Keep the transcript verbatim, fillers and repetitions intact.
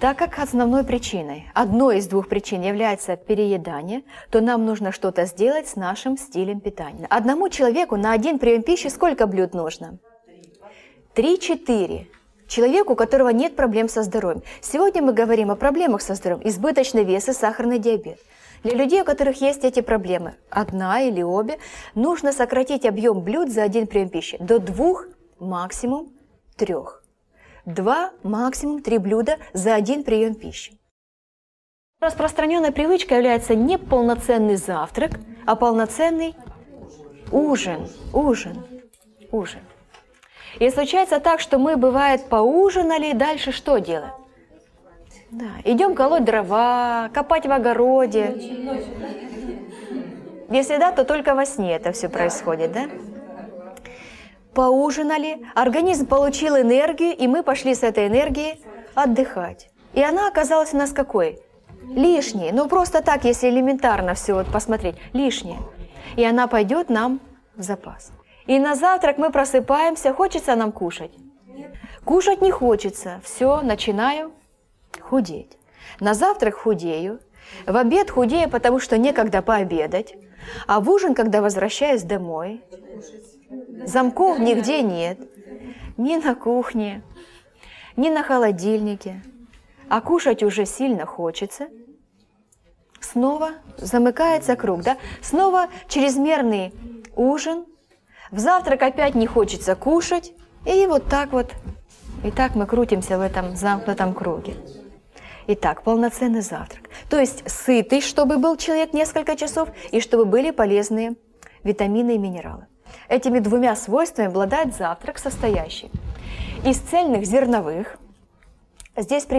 Так как основной причиной, одной из двух причин является переедание, то нам нужно что-то сделать с нашим стилем питания. Одному человеку на один прием пищи сколько блюд нужно? три-четыре. Человеку, у которого нет проблем со здоровьем. Сегодня мы говорим о проблемах со здоровьем. Избыточный вес и сахарный диабет. Для людей, у которых есть эти проблемы, одна или обе, нужно сократить объем блюд за один прием пищи до двух, максимум трех. Два, максимум три блюда за один прием пищи. Распространенной привычкой является не полноценный завтрак, а полноценный ужин. Ужин. Ужин. И случается так, что мы, бывает, поужинали, и дальше что делаем? Да, идем колоть дрова, копать в огороде. Если да, то только во сне это все происходит, да? Поужинали, организм получил энергию, и мы пошли с этой энергией отдыхать. И она оказалась у нас какой? Лишней. Ну просто так, если элементарно все вот посмотреть, лишнее. И она пойдет нам в запас. И на завтрак мы просыпаемся, хочется нам кушать? Кушать не хочется, все, начинаю худеть. На завтрак худею, в обед худею, потому что некогда пообедать, а в ужин, когда возвращаюсь домой, замков нигде нет, ни на кухне, ни на холодильнике, а кушать уже сильно хочется. Снова замыкается круг, да? Снова чрезмерный ужин, в завтрак опять не хочется кушать, и вот так вот, и так мы крутимся в этом замкнутом круге. Итак, полноценный завтрак. То есть сытый, чтобы был человек несколько часов, и чтобы были полезные витамины и минералы. Этими двумя свойствами обладает завтрак, состоящий из цельных зерновых. Здесь